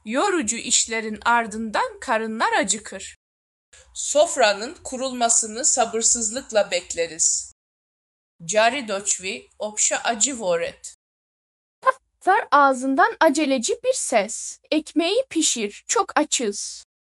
Yorucu işlerin ardından karınlar acıkır. Sofranın kurulmasını sabırsızlıkla bekleriz. Cari doçvi obşa acı voret. Zar ağzından aceleci bir ses. Ekmeği pişir, çok açız.